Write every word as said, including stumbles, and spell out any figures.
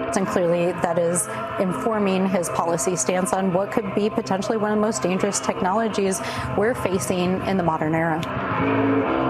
And clearly that is informing his policy stance on what could be potentially one of the most dangerous technologies we're facing in the modern era.